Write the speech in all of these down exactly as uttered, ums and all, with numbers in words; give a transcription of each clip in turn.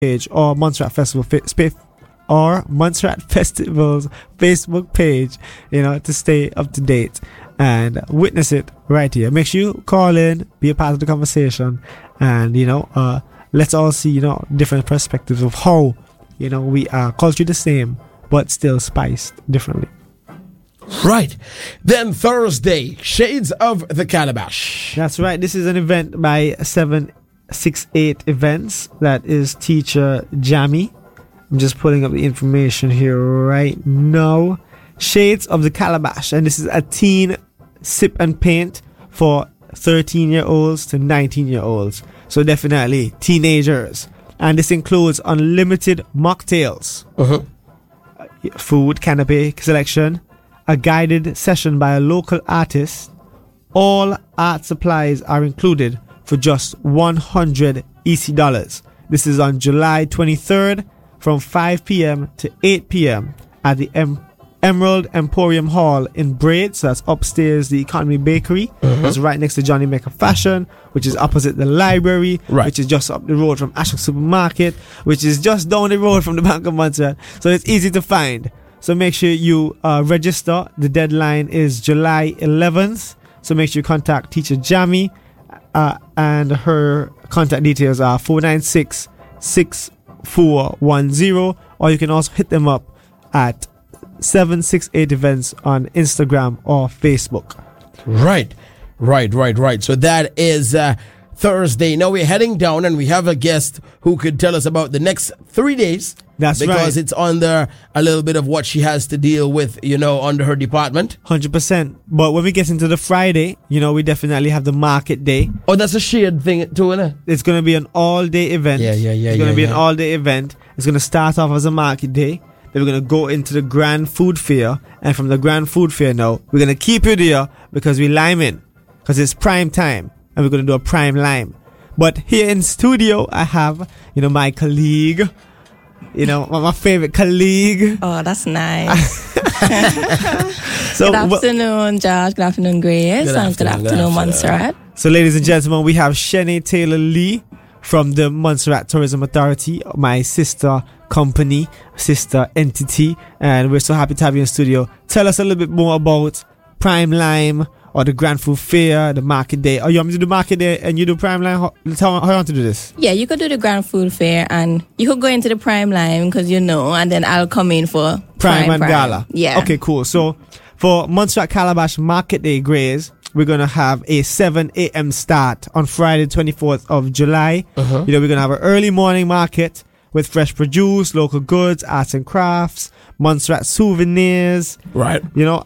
page or Montserrat Festival fa- or Montserrat Festival's Facebook page, you know, to stay up to date and witness it right here. Make sure you call in, be a part of the conversation, and, you know, uh, let's all see, you know, different perspectives of how, you know, we are culturally the same, but still spiced differently. Right. Then Thursday, Shades of the Calabash. That's right. This is an event by seven six eight Events. That is teacher Jamie. I'm just pulling up the information here right now. Shades of the Calabash. And this is a teen sip and paint for thirteen-year-olds to nineteen-year-olds. So definitely teenagers. And this includes unlimited mocktails, uh-huh. food, canopy selection, a guided session by a local artist. All art supplies are included for just one hundred E C dollars. This is on July twenty-third from five p.m. to eight p.m. at the em- Emerald Emporium Hall in Braid. So that's upstairs the Economy Bakery. Mm-hmm. That's right next to Johnny Maker Fashion, which is opposite the library, right. which is just up the road from Ashok Supermarket, which is just down the road from the Bank of Montserrat. So it's easy to find. So make sure you uh, register. The deadline is July eleventh. So make sure you contact teacher Jamie, uh, and her contact details are four nine six, six four one zero, or you can also hit them up at seven six eight Events on Instagram or Facebook. Right, right, right, right. So that is uh, Thursday. Now we're heading down and we have a guest who could tell us about the next three days. That's because right. Because it's under a little bit of what she has to deal with, you know, under her department. one hundred percent. But when we get into the Friday, you know, we definitely have the market day. Oh, that's a shared thing too, isn't it? It's going to be an all-day event. Yeah, yeah, yeah. It's going to yeah, be yeah. an all-day event. It's going to start off as a market day. Then we're going to go into the Grand Food Fair. And from the Grand Food Fair now, we're going to keep you there because we lime in. Because it's prime time. And we're going to do a prime lime. But here in studio, I have, you know, my colleague. You know, my, my favorite colleague. Oh, that's nice. so, good afternoon, Josh. Good afternoon, Grace. Good and afternoon, good afternoon, good afternoon. Montserrat. So, ladies and gentlemen, we have Shanae Taylor Lee from the Montserrat Tourism Authority, my sister company, sister entity. And we're so happy to have you in studio. Tell us a little bit more about Prime Lime, or the Grand Food Fair, the market day. Oh, you want me to do market day and you do Prime Lime? How, tell me how you want to do this. Yeah, you could do the Grand Food Fair and you could go into the Prime Lime because you know, and then I'll come in for Prime, Prime and Prime. Gala. Yeah. Okay, cool. So for Montserrat Calabash Market Day, Grays, we're going to have a seven a.m. start on Friday, twenty-fourth of July. Uh-huh. You know, we're going to have an early morning market with fresh produce, local goods, arts and crafts, Montserrat souvenirs. Right. You know,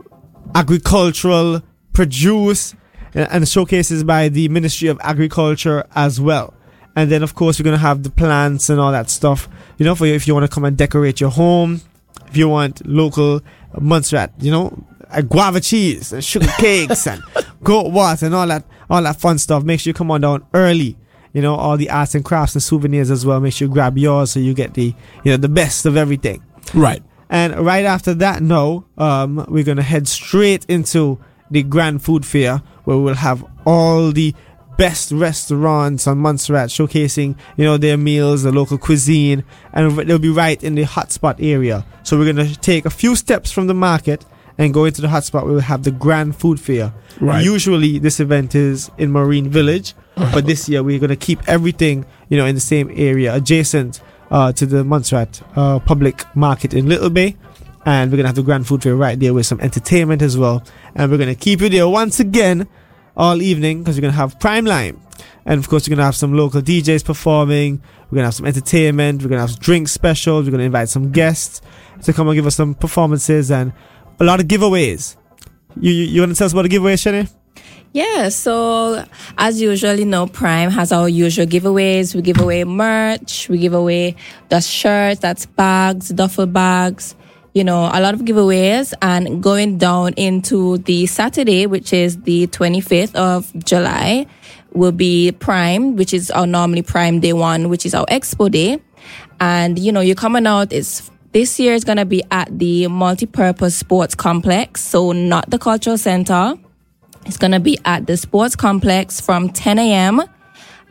agricultural produce, and showcases by the Ministry of Agriculture as well. And then of course we're going to have the plants and all that stuff, you know, for you if you want to come and decorate your home, if you want local Montserrat, you know, uh, guava cheese and sugar cakes and goat water and all that all that fun stuff. Make sure you come on down early. You know, all the arts and crafts and souvenirs as well. Make sure you grab yours so you get the, you know, the best of everything. Right. And right after that, no, um, we're going to head straight into the Grand Food Fair, where we'll have all the best restaurants on Montserrat showcasing, you know, their meals, the local cuisine, and they'll be right in the hotspot area. So we're going to take a few steps from the market and go into the hotspot where we'll have the Grand Food Fair. Right. Usually this event is in Marine Village, but this year we're going to keep everything, you know, in the same area, adjacent uh, to the Montserrat uh, public market in Little Bay. And we're going to have the Grand Food Fair right there with some entertainment as well. And we're going to keep you there once again all evening because we're going to have Prime Lime. And of course, we're going to have some local D Js performing. We're going to have some entertainment. We're going to have drink specials. We're going to invite some guests to come and give us some performances and a lot of giveaways. You you, you want to tell us about the giveaways, Shanae? Yeah, so as usual, you know, Prime has our usual giveaways. We give away merch. We give away the shirts, that's bags, duffel bags. You know, a lot of giveaways, and going down into the Saturday, which is the twenty-fifth of July, will be Prime, which is our normally Prime Day one, which is our Expo Day. And, you know, you're coming out, it's, this year is going to be at the Multipurpose Sports Complex, so not the Cultural Center. It's going to be at the Sports Complex from ten a.m.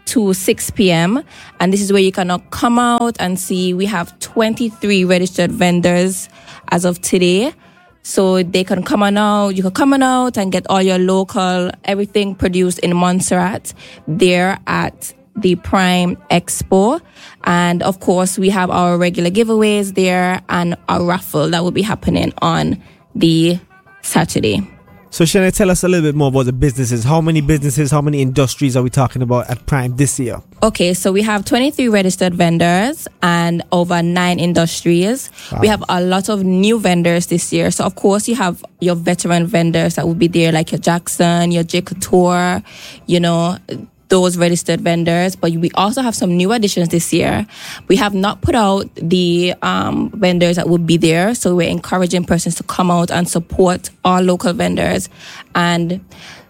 to six p.m. And this is where you can now come out and see we have twenty-three registered vendors as of today. So they can come on out, you can come on out and get all your local, everything produced in Montserrat there at the Prime Expo. And of course, we have our regular giveaways there and a raffle that will be happening on the Saturday. So Shanae, tell us a little bit more about the businesses. How many businesses, how many industries are we talking about at Prime this year? Okay, so we have twenty-three registered vendors and over nine industries. Wow. We have a lot of new vendors this year. So of course you have your veteran vendors that will be there, like your Jackson, your J Couture, you know, those registered vendors, but we also have some new additions this year. We have not put out the um, vendors that would be there, so we're encouraging persons to come out and support our local vendors. And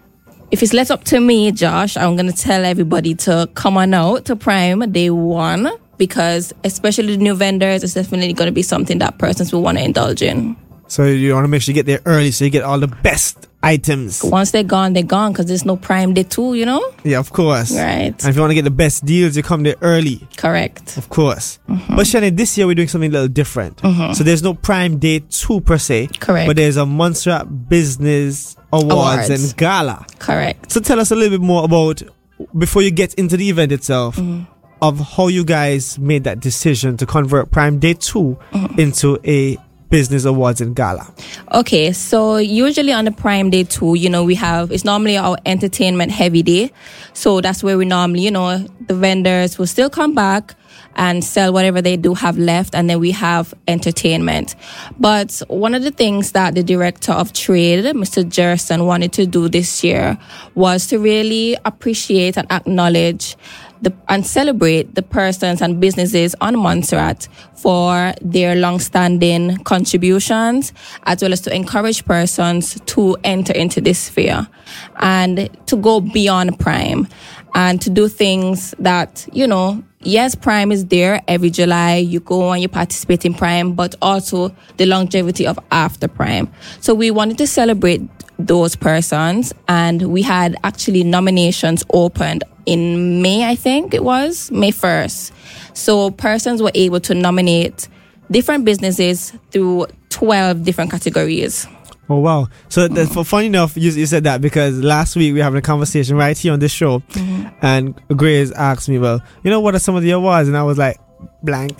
if it's left up to me, Josh, I'm going to tell everybody to come on out to Prime day one, because especially the new vendors, it's definitely going to be something that persons will want to indulge in. So you want to make sure you get there early so you get all the best items. Once they're gone, they're gone, because there's no Prime Day two, you know? Yeah, of course. Right. And if you want to get the best deals, you come there early. Correct. Of course. Mm-hmm. But Shanae, this year we're doing something a little different. Mm-hmm. So there's no Prime Day two per se. Correct. But there's a Montserrat Business Awards, Awards. and Gala. Correct. So tell us a little bit more about, before you get into the event itself, mm-hmm. of how you guys made that decision to convert Prime Day two mm-hmm. into a Business Awards and Gala. Okay, so usually on the Prime Day two, you know, we have, it's normally our entertainment heavy day. So that's where we normally, you know, the vendors will still come back and sell whatever they do have left, and then we have entertainment. But one of the things that the director of trade, Mister Jerson, wanted to do this year was to really appreciate and acknowledge The, and celebrate the persons and businesses on Montserrat for their long-standing contributions, as well as to encourage persons to enter into this sphere and to go beyond Prime and to do things that, you know, yes, Prime is there every July. You go and you participate in Prime, but also the longevity of after Prime. So we wanted to celebrate those persons, and we had actually nominations opened in May, I think it was, May first. So persons were able to nominate different businesses through twelve different categories. Oh, wow. So mm-hmm. that's, for funny enough, you, you said that because last week we were having a conversation right here on this show, mm-hmm. and Grace asked me, well, you know, what are some of the awards? And I was like, blank.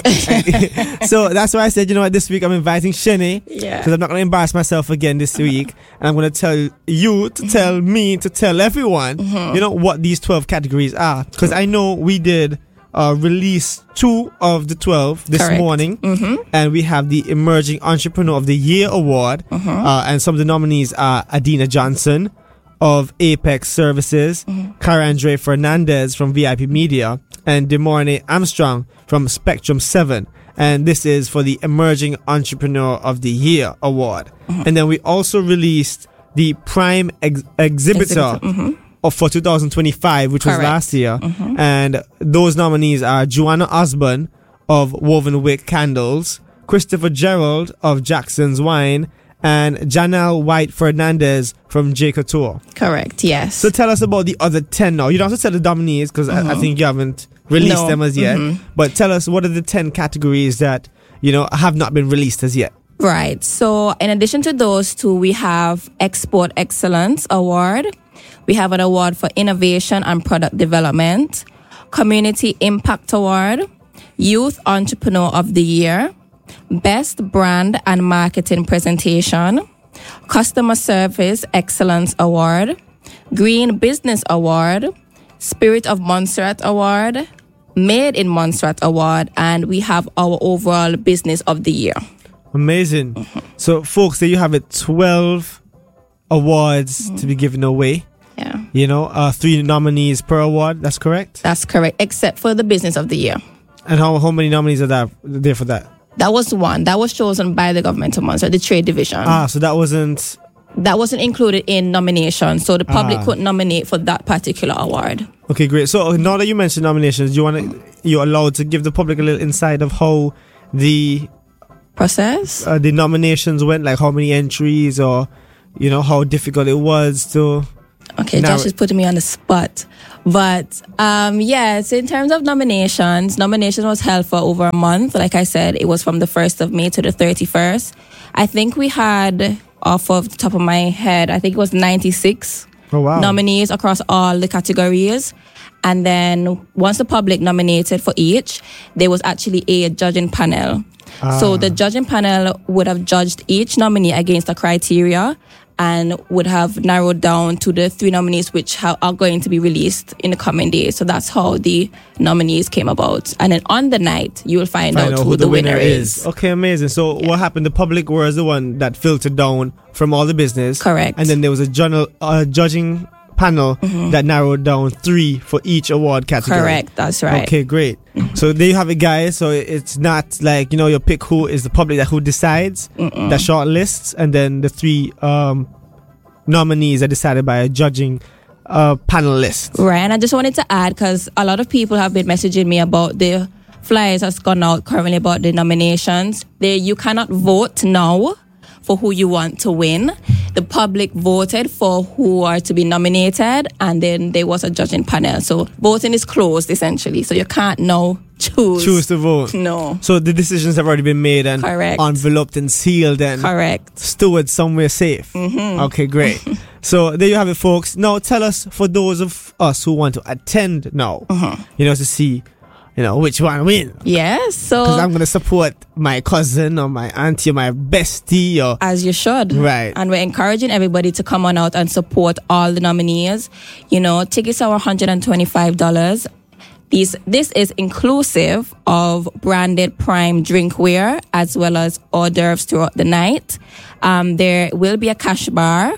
So that's why I said, you know what, this week I'm inviting Shanae, yeah, because I'm not going to embarrass myself again this week, and I'm going to tell you to tell me to tell everyone, mm-hmm. you know, what these twelve categories are, because I know we did uh, release two of the twelve this Correct. morning, mm-hmm. and we have the Emerging Entrepreneur of the Year Award, mm-hmm. uh, and some of the nominees are Adina Johnson of Apex Services, mm-hmm. Cara Andre Fernandez from V I P Media, and Demorne Armstrong from Spectrum seven. And this is for the Emerging Entrepreneur of the Year Award. Mm-hmm. And then we also released the Prime ex- Exhibitor, Exhibitor. Mm-hmm. of for two thousand twenty-five, which Correct. was last year. Mm-hmm. And those nominees are Joanna Osborne of Woven Wick Candles, Christopher Gerald of Jackson's Wine, and Janelle White Fernandez from J Couture. Correct, yes. So tell us about the other ten now. You don't have to tell the nominees because mm-hmm. I, I think you haven't released no. them as yet. Mm-hmm. But tell us, what are the ten categories that, you know, have not been released as yet? Right. So in addition to those two, we have Export Excellence Award. We have an award for innovation and product development, Community Impact Award, Youth Entrepreneur of the Year, Best Brand and Marketing Presentation, Customer Service Excellence Award, Green Business Award, Spirit of Montserrat Award, Made in Montserrat Award, and we have our overall Business of the Year. Amazing. Mm-hmm. So, folks, there you have it, twelve awards mm-hmm. to be given away. Yeah. You know, uh, three nominees per award. That's correct? That's correct, except for the Business of the Year. And how, how many nominees are that, there for that? That was one. That was chosen by the government of Montserrat, the trade division. Ah, so that wasn't... That wasn't included in nomination, so the public Ah. couldn't nominate for that particular award. Okay, great. So now that you mentioned nominations, you want to, you're allowed to give the public a little insight of how the Process? uh, the nominations went, like how many entries, or you know how difficult it was to Okay, Now- Josh is putting me on the spot. But um yeah, so in terms of nominations, nomination was held for over a month. Like I said, it was from the first of May to the thirty-first. I think we had, off of the top of my head, I think it was ninety-six Oh, wow. nominees across all the categories. And then once the public nominated for each, there was actually a judging panel. So the judging panel would have judged each nominee against a criteria and would have narrowed down to the three nominees which ha- are going to be released in the coming days. So that's how the nominees came about. And then on the night, you will find, Find out who, the winner, is. Okay, amazing. So what happened? The public was the one that filtered down from all the business. Correct. And then there was a journal, uh, judging panel that narrowed down three for each award category. Correct, that's right. Okay, great. So there you have it, guys. So it's not like, you know, you pick who is the public that who decides, that short lists, and then the three um, nominees are decided by a judging uh, panel list. Right, and I just wanted to add, because a lot of people have been messaging me about the flyers that's gone out currently about the nominations. They, you cannot vote now for who you want to win. The public voted for who are to be nominated, and then there was a judging panel. So voting is closed, essentially. So you can't now choose. Choose to vote. No. So the decisions have already been made and Correct. enveloped and sealed and Correct. stored somewhere safe. Okay, great. So there you have it, folks. Now tell us, for those of us who want to attend now, you know, to see, you know, which one win. Yes, so Because I'm going to support my cousin or my auntie or my bestie or... as you should. Right. And we're encouraging everybody to come on out and support all the nominees. You know, tickets are one hundred twenty-five dollars. These, this is inclusive of branded Prime drinkware as well as hors d'oeuvres throughout the night. Um, there will be a cash bar,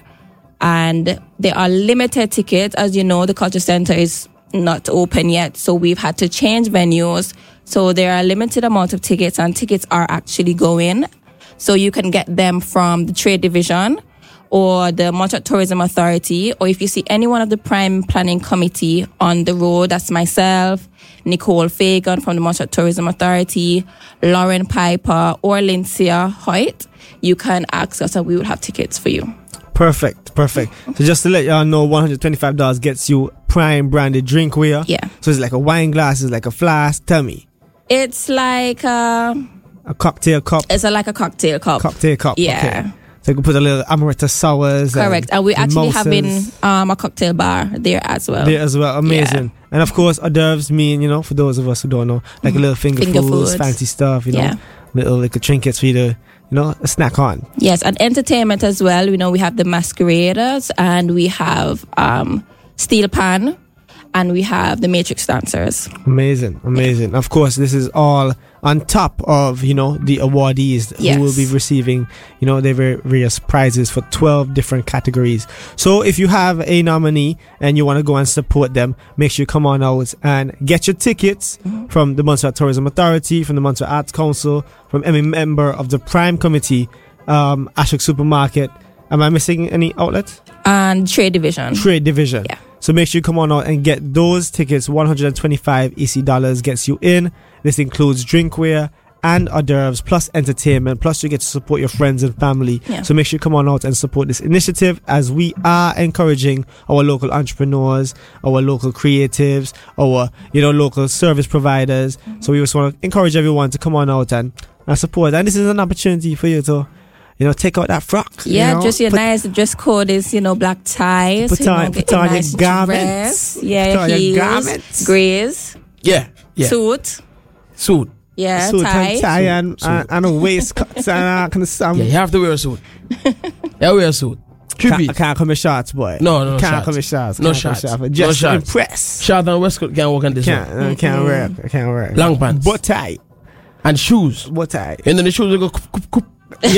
and there are limited tickets. As you know, the Culture Center is not open yet, so we've had to change venues. So there are a limited amount of tickets, and tickets are actually going. So you can get them from the Trade Division or the Montreal Tourism Authority, or if you see any one of the Prime Planning Committee on the road, that's myself, Nicole Fagan from the Montreal Tourism Authority, Lauren Piper, or Lindsay Hoyt, you can ask us and we will have tickets for you. Perfect, perfect. So just to let y'all know, one hundred twenty-five dollars gets you Prime branded drinkware. Yeah. So it's like a wine glass, it's like a flask. Tell me. It's like a, A cocktail cup. it's a, like a cocktail cup. Cocktail cup. Yeah. Okay. So you can put a little amaretto sours. Correct. And we're actually having mimosas um, a cocktail bar there as well. there as well. Amazing. And of course, hors d'oeuvres mean, you know, for those of us who don't know, like a little finger, Finger foods, foods. fancy stuff, you know, Yeah. little like a trinkets for you to, you know, a snack on. Yes, and entertainment as well. You know, we have the Masqueraders, and we have um, Steel Pan, and we have the Matrix Dancers. Amazing, amazing. Of course, this is all on top of, you know, the awardees Yes. who will be receiving, you know, their various prizes for twelve different categories. So if you have a nominee and you want to go and support them, make sure you come on out and get your tickets from the Montreal Tourism Authority, from the Montreal Arts Council, from any member of the Prime Committee, um, Ashok Supermarket. Am I missing any outlet? And Trade Division. Trade Division. Yeah. So make sure you come on out and get those tickets. one hundred twenty-five E C dollars gets you in. This includes drinkware and hors d'oeuvres plus entertainment, plus you get to support your friends and family. Yeah. So make sure you come on out and support this initiative, as we are encouraging our local entrepreneurs, our local creatives, our, you know, local service providers. Mm-hmm. So we just want to encourage everyone to come on out and, and support. And this is an opportunity for you to, you know, take out that frock. Yeah, you know, just your put- nice dress code is, you know, black tie. Put so, you on- know, put get a on your nice garments. dress. Yeah, Put on your heels, garments. grays, Yeah, yeah. suit. Suit. Yeah, suit tie. and tie and, Suit. and, and a waistcoat and uh, kind of some. Yeah, you have to wear a suit. Yeah, wear a suit. Three Can't, piece. I can't come in shots, boy. No, no, can't shots. come in shots. No Can't come in shots. But No just to shots. impress. Shirt and waistcoat can't work on this Can't, one. uh, can't work. I can't work. Long pants. But tight. And shoes. But tight. And then the shoes will go coop, coop, coop.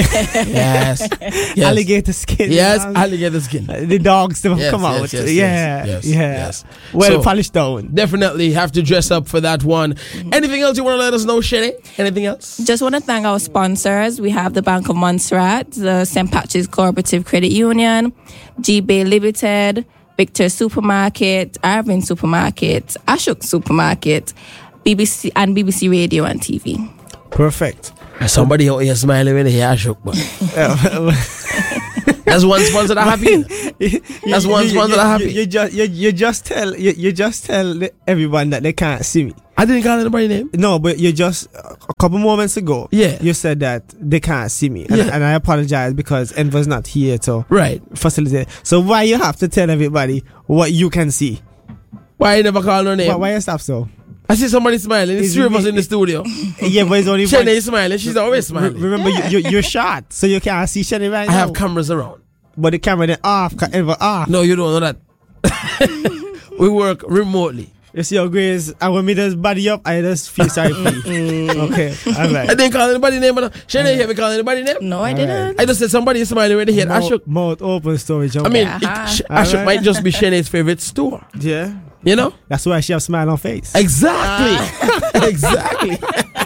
Yes. yes. Alligator skin. Yes, you know? alligator skin. The dogs never Yes, come yes, out. yes, yeah, yes, yeah. yes. Well So- polished down. Definitely have to dress up for that one. Anything else you want to let us know, Shelly? Anything else? Just want to thank our sponsors. We have the Bank of Montserrat, the Saint Patrick's Cooperative Credit Union, G-Bay Limited, Victor Supermarket, Arvin Supermarket, Ashok Supermarket, B B C and B B C Radio and T V. Perfect. Somebody out here smiling when they hear Ashok, but that's one sponsor that happy. You- That's you- one you- sponsor you- that happy. You, you just you, you just tell you, you just tell the- everyone that they can't see me. I didn't call anybody's name. No, but you just a couple moments ago. Yeah. You said that they can't see me, and, Yeah. and I apologize because Enver's not here to Right. facilitate. So why you have to tell everybody what you can see? Why you never call no name? Why, why you stop so? I see somebody smiling. It's Is three it of us me- in the studio. Yeah, but it's only Shane one. is smiling. She's always Re- smiling. remember, Yeah. you, you, you're short, so you can't see Shani right I now. have cameras around. But the camera then off, ca- Enver off. No, you don't know that. We work remotely. You see how Grace, and when me just body up, I just feel sorry for you. Okay, all I right. didn't call anybody name. but Shane didn't hear me call anybody name. No, I All didn't. I just said somebody is smiling right here. I Mouth, should. mouth open story, John. I mean, Yeah. it, sh- All Ashok right. might just be Shane's favorite store. yeah. You know? That's why she have smile on face. Exactly. exactly.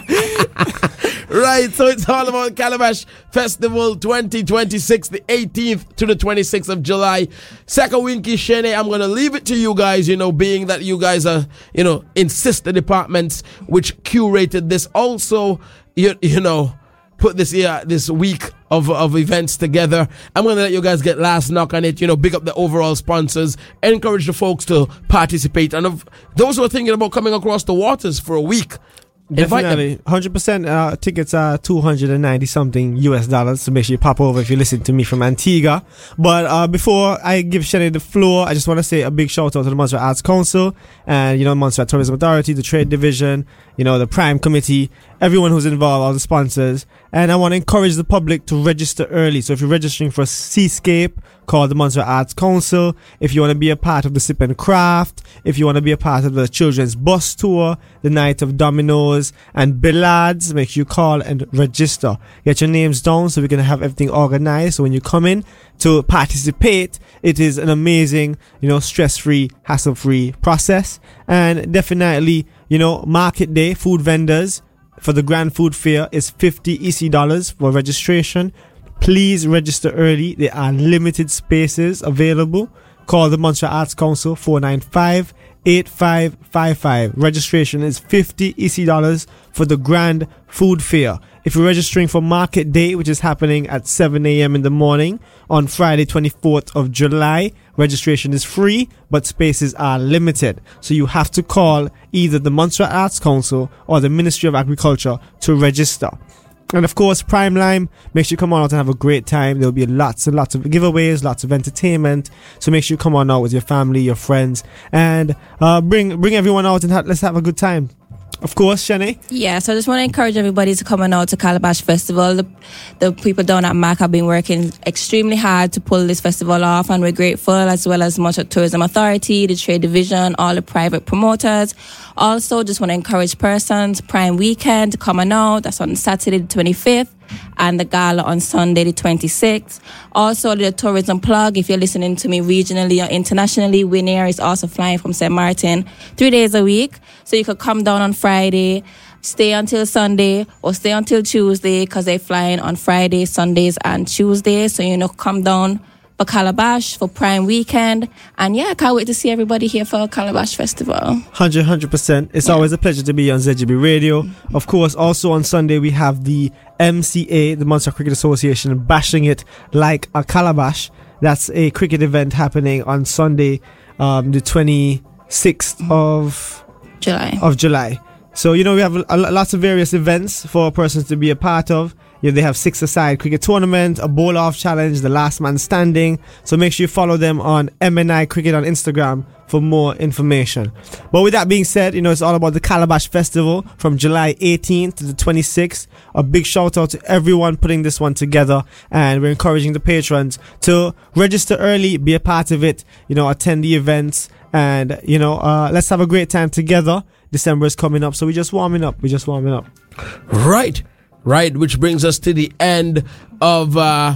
Right, so it's all about Calabash Festival twenty twenty-six, the eighteenth to the twenty-sixth of July. Sakawinki Shene, I'm going to leave it to you guys, you know, being that you guys are, you know, insist the departments which curated this also, you, you know, put this year, this week of, of events together. I'm going to let you guys get last knock on it, you know, big up the overall sponsors, encourage the folks to participate. And of those who are thinking about coming across the waters for a week, invite them. Definitely. one hundred percent uh, tickets are two hundred ninety something U S dollars. So make sure you pop over if you listen to me from Antigua. But uh, before I give Shani the floor, I just want to say a big shout out to the Montserrat Arts Council and, you know, Montserrat Tourism Authority, the Trade Division, you know, the Prime Committee, everyone who's involved, all the sponsors. And I want to encourage the public to register early. So if you're registering for Seascape, call the Montserrat Arts Council. If you want to be a part of the Sip and Craft, if you want to be a part of the Children's Bus Tour, the Night of Dominoes and Billards, make sure you call and register. Get your names down so we can have everything organized. So when you come in to participate, it is an amazing, you know, stress-free, hassle-free process. And definitely, you know, market day, food vendors for the Grand Food Fair is fifty E C dollars for registration. Please register early. There are limited spaces available. Call the Montserrat Arts Council four nine five, eight five five five. Registration is fifty E C dollars for the Grand Food Fair. If you're registering for Market Day, which is happening at seven a.m. in the morning on Friday twenty-fourth of July, registration is free, but spaces are limited. So you have to call either the Montserrat Arts Council or the Ministry of Agriculture to register. And of course, Prime Lime, make sure you come on out and have a great time. There'll be lots and lots of giveaways, lots of entertainment. So make sure you come on out with your family, your friends, and uh, bring bring everyone out and ha- let's have a good time. Of course, Shani. Yeah, so I just want to encourage everybody to come on out to Calabash Festival. The, the people down at M A C have been working extremely hard to pull this festival off, and we're grateful, as well as Montserrat Tourism Authority, the Trade Division, all the private promoters. Also, just want to encourage persons, Prime Weekend, to come on out. That's on Saturday the twenty-fifth. And the gala on Sunday the twenty-sixth. Also, the tourism plug, if you're listening to me regionally or internationally, Winair is also flying from Saint Martin three days a week. So you could come down on Friday, stay until Sunday, or stay until Tuesday, because they're flying on Fridays, Sundays, and Tuesdays. So, you know, come down for Calabash for Prime Weekend. And yeah, I can't wait to see everybody here for Calabash Festival. one hundred, one hundred percent. It's Yeah. always a pleasure to be on Z G B Radio. Of course, also on Sunday, we have the M C A, the Montserrat Cricket Association, bashing it like a calabash. That's a cricket event happening on Sunday, um, the twenty-sixth of July. of July. So, you know, we have a, a, lots of various events for persons to be a part of. You know, they have six-a-side cricket tournament, a bowl-off challenge, the last man standing. So make sure you follow them on M N I Cricket on Instagram for more information. But with that being said, you know, it's all about the Calabash Festival from July eighteenth to the twenty-sixth. A big shout out to everyone putting this one together. And we're encouraging the patrons to register early, be a part of it, you know, attend the events. And, you know, uh, let's have a great time together. December is coming up, so we're just warming up. We're just warming up. Right, right, which brings us to the end of, uh,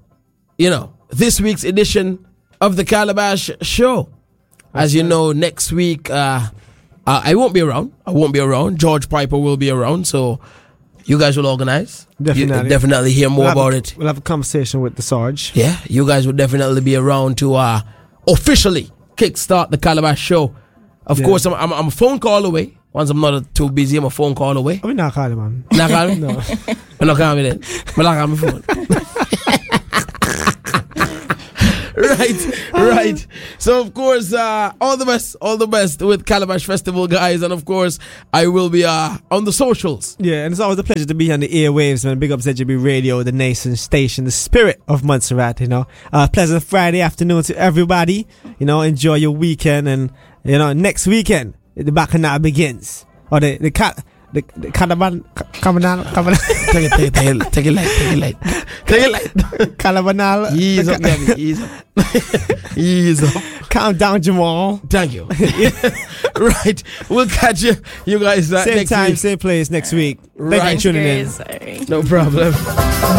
you know, this week's edition of the Calabash Show. As you know, next week, uh, uh, I won't be around. I won't be around. George Piper will be around, so you guys will organize. Definitely. You definitely hear more We'll have about a, it. We'll have a conversation with the Sarge. Yeah, you guys will definitely be around to uh, officially kickstart the Calabash Show. Of Yeah. course, I'm, I'm, I'm a phone call away. Once I'm not too busy, I'm a phone call away. Are we not calling, man? Not call me? No. I'm not calling me then. I'm not calling me phone. right, right. So of course, uh, all the best, all the best with Calabash Festival, guys, and of course, I will be uh, on the socials. Yeah, and it's always a pleasure to be on the airwaves, man. Big up Z J B Radio, the nation station, the spirit of Montserrat. You know, uh, pleasant Friday afternoon to everybody. You know, enjoy your weekend, and you know, next weekend the Bacchanal begins, or the the cat. The, the Calaban, Calabanal, Calabanal. Take it, take it, take it, take it light, take it light, take it light. Calabanal. Ease up, Gabby, ease up, ease up. Calm down, Jamal. Thank you. Right, we'll catch you, you guys. Uh, same next time, week. same place next week. Thank Right. you for tuning in. Sorry. No problem.